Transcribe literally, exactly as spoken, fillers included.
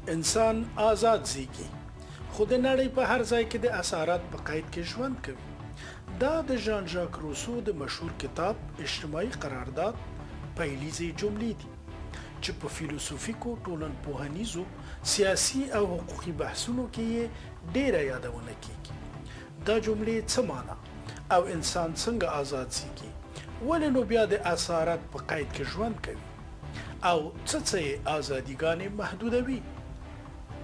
انسان آزاد زیږي خو د نړۍ په هر ځای کې د اسارت په قید کې ژوند کوي. دا د ژان ژاک روسو د مشهور کتاب اجتماعي قرارداد پیلیزې جملې دي چې په فیلسوفیکو، ټولنپوهنیزو، سیاسي او حقوقي بحثونو کې یې ډیره یادونه کیږي. دا جملې څه معنا او انسان څنګه آزاد زیږي؟ ولې نو بیا د اسارت په قید کې ژوند کوي؟ او څه څه یې ازادیګانې محدودوي؟